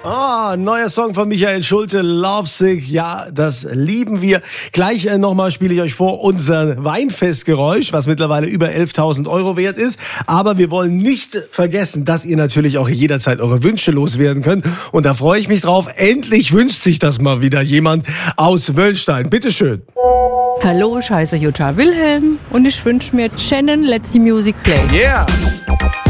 Ah, neuer Song von Michael Schulte, Lovesick. Ja, das lieben wir. Gleich nochmal spiele ich euch vor unser Weinfestgeräusch, was mittlerweile über 11.000 Euro wert ist. Aber wir wollen nicht vergessen, dass ihr natürlich auch jederzeit eure Wünsche loswerden könnt. Und da freue ich mich drauf. Endlich wünscht sich das mal wieder jemand aus Wöllstein. Bitteschön. Hallo, ich heiße Jutta Wilhelm und ich wünsche mir Shannon Let's the Music Play. Yeah.